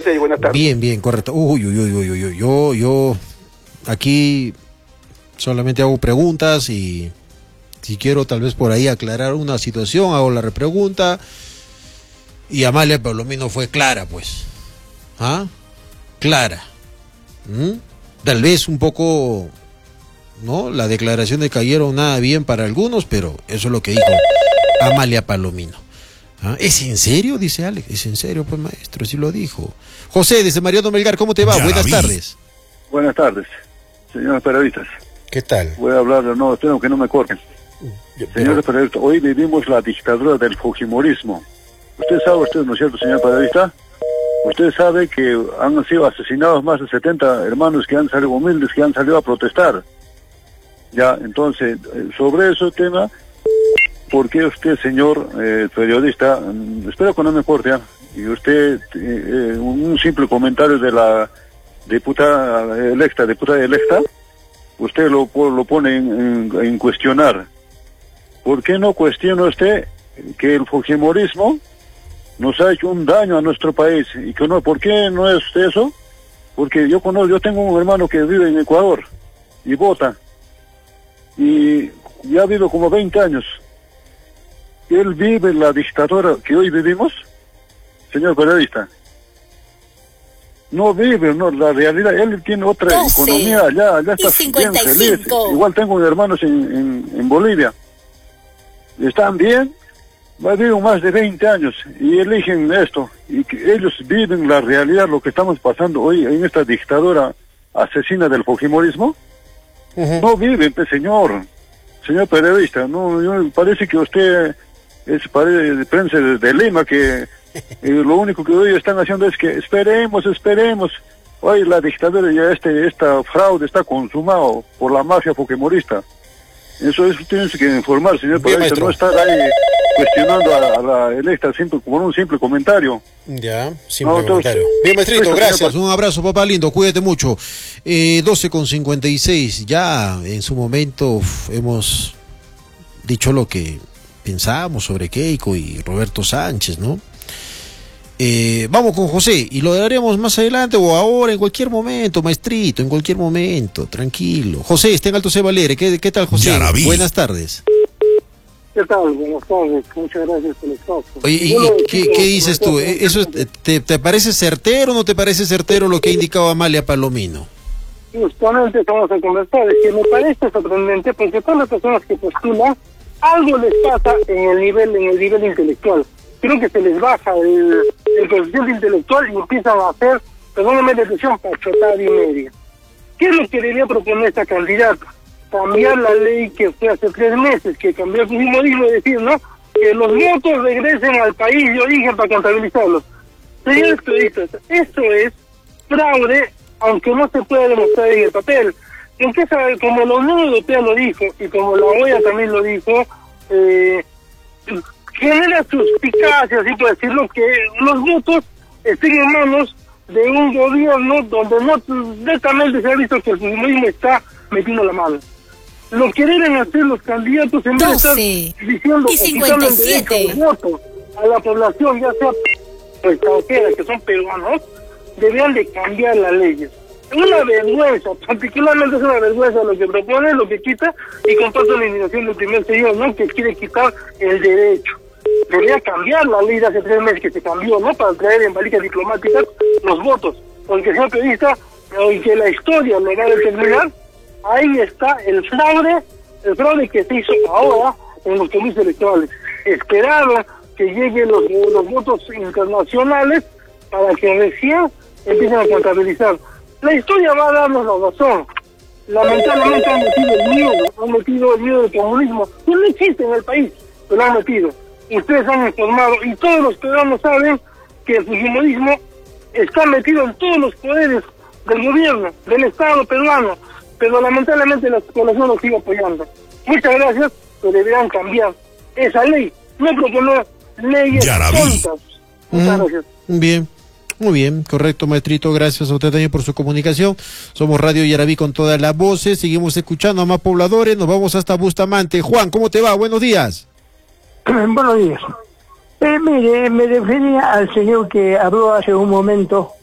José? Y buenas tardes. Bien, bien, correcto. Yo aquí solamente hago preguntas y si quiero tal vez por ahí aclarar una situación, hago la repregunta. Y Amalia Palomino fue clara, pues. ¿Ah? Clara. Tal vez un poco, ¿no? La declaración de Cayero nada bien para algunos, pero eso es lo que dijo Amalia Palomino. ¿Ah? ¿Es en serio? Dice Alex. ¿Es en serio, pues, maestro? Sí lo dijo. José, desde Mariano Melgar, ¿cómo te va? Buenas tardes. Buenas tardes, señores periodistas. ¿Qué tal? Voy a hablar, no, espero que no me corten. Señores periodistas, hoy vivimos la dictadura del fujimorismo. ¿Usted sabe, ¿no es cierto, señor periodista? Usted sabe que han sido asesinados más de 70 hermanos que han salido humildes, que han salido a protestar. Ya, entonces, sobre ese tema, ¿por qué usted, señor periodista, espero que no me corte, y usted, un simple comentario de la diputada electa, usted lo pone en cuestionar? ¿Por qué no cuestiona usted que el fujimorismo nos ha hecho un daño a nuestro país? Y que no, ¿por qué no es usted eso? Porque yo tengo un hermano que vive en Ecuador y vota, y ya ha vivido como 20 años. Él vive la dictadura que hoy vivimos, señor periodista. No vive, no, la realidad, él tiene otra economía allá está bien feliz. Igual tengo hermanos en Bolivia. Están bien, viven más de 20 años y eligen esto, y que ellos viven la realidad, lo que estamos pasando hoy en esta dictadura asesina del fujimorismo. No viven, señor periodista. No, parece que usted es de prensa de Lima, que lo único que hoy están haciendo es que esperemos. Hoy la dictadura ya esta fraude está consumado por la mafia fujimorista. Eso tienes que informar, señor periodista, no estar ahí cuestionando a la electa como un simple comentario. Ya, simple comentario. Bien, maestrito, gracias. Un abrazo, papá lindo, cuídate mucho. 12:56, ya en su momento hemos dicho lo que pensábamos sobre Keiko y Roberto Sánchez, ¿no? Vamos con José y lo daremos más adelante o ahora, en cualquier momento, maestrito, en cualquier momento, tranquilo. José, está en Alto Ceba Alegre. ¿Qué tal, José? Buenas tardes. ¿Qué tal? Buenas tardes, muchas gracias por el espacio. Oye, ¿qué dices tú? ¿Eso te parece certero o no te parece certero lo que ha indicado Amalia Palomino? Justamente vamos a conversar, es que me parece sorprendente porque todas las personas que postulan, algo les pasa en el nivel intelectual. Creo que se les baja el coeficiente intelectual y empiezan a hacer, perdóname la expresión, pachotada y media. ¿Qué es lo que debería proponer esta candidata? Cambiar la ley que fue hace 3 meses, que cambió el fujimorismo, y decir, ¿no?, que los votos regresen al país de origen para contabilizarlos. Señores periodistas, eso es fraude, aunque no se pueda demostrar en el papel. Porque como la Unión Europea lo dijo, y como la OEA también lo dijo, genera suspicacia, así por decirlo, que los votos estén en manos de un gobierno donde no directamente se ha visto que el fujimorismo está metiendo la mano. Lo que deben hacer los candidatos, en vez de estar diciendo que quitarle el derecho al voto a la población, ya sea extranjera, que son peruanos, deberían de cambiar las leyes. Es una vergüenza, particularmente es una vergüenza lo que propone, lo que quita, y comparto la indignación del primer señor, ¿no?, que quiere quitar el derecho. Debería cambiar la ley de hace 3 meses que se cambió, ¿no?, para traer en valijas diplomáticas los votos, porque señor periodista, que la historia lo va a determinar. Ahí está el fraude que se hizo ahora en los comicios electorales. Esperaba que lleguen los votos internacionales para que recién empiecen a contabilizar. La historia va a darnos la razón. Lamentablemente han metido el miedo del comunismo, que no existe en el país, pero lo han metido. Ustedes han informado, y todos los peruanos saben que el fujimorismo está metido en todos los poderes del gobierno, del Estado peruano, pero lamentablemente la población lo sigue apoyando. Muchas gracias, pero deberían cambiar esa ley, no proponer leyes tontas. Muchas gracias. Bien. Muy bien, correcto, maestrito, gracias a usted también por su comunicación. Somos Radio Yarabí con todas las voces, seguimos escuchando a más pobladores, nos vamos hasta Bustamante. Juan, ¿cómo te va? Buenos días. Buenos días. Mire, me refería al señor que habló hace un momento